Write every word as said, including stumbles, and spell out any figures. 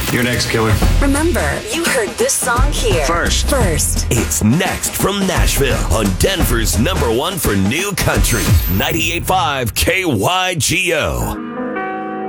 You're next, killer. Remember, you heard this song here. First. First. It's Next from Nashville on Denver's number one for new country, ninety-eight point five K Y G O.